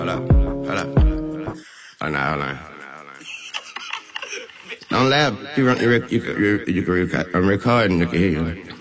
Hold up, hold up. Hold on. Don't laugh. I'm recording. You can hear you.